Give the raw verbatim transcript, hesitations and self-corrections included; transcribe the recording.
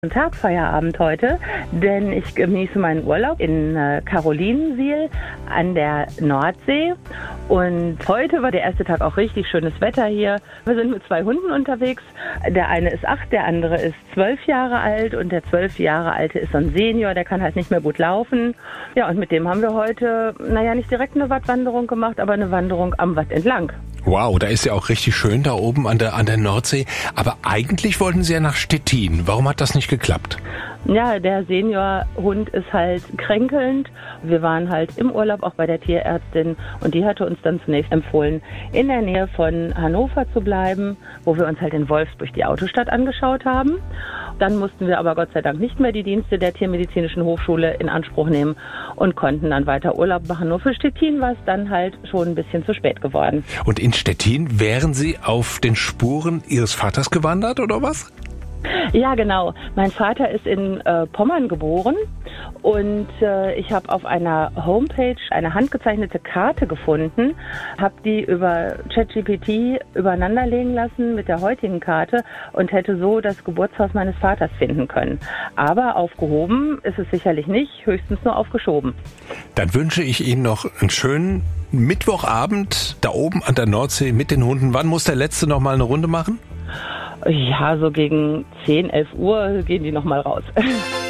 Tag Feierabend heute, denn ich genieße meinen Urlaub in äh, Karolinensiel an der Nordsee und heute war der erste Tag auch richtig schönes Wetter hier. Wir sind mit zwei Hunden unterwegs, der eine ist acht, der andere ist zwölf Jahre alt und der zwölf Jahre alte ist so ein Senior, der kann halt nicht mehr gut laufen. Ja, und mit dem haben wir heute, naja, nicht direkt eine Wattwanderung gemacht, aber eine Wanderung am Watt entlang. Wow, da ist ja auch richtig schön da oben an der an der Nordsee. Aber eigentlich wollten Sie ja nach Stettin. Warum hat das nicht geklappt? Ja, der Seniorhund ist halt kränkelnd. Wir waren halt im Urlaub auch bei der Tierärztin und die hatte uns dann zunächst empfohlen, in der Nähe von Hannover zu bleiben, wo wir uns halt in Wolfsburg die Autostadt angeschaut haben. Dann mussten wir aber Gott sei Dank nicht mehr die Dienste der Tiermedizinischen Hochschule in Anspruch nehmen und konnten dann weiter Urlaub machen. Nur für Stettin war es dann halt schon ein bisschen zu spät geworden. Und in Stettin wären Sie auf den Spuren Ihres Vaters gewandert oder was? Ja, genau. Mein Vater ist in äh, Pommern geboren und äh, ich habe auf einer Homepage eine handgezeichnete Karte gefunden, habe die über ChatGPT übereinanderlegen lassen mit der heutigen Karte und hätte so das Geburtshaus meines Vaters finden können. Aber aufgehoben ist es sicherlich nicht, höchstens nur aufgeschoben. Dann wünsche ich Ihnen noch einen schönen Mittwochabend da oben an der Nordsee mit den Hunden. Wann muss der Letzte noch mal eine Runde machen? Ja, so gegen zehn, elf Uhr gehen die noch mal raus.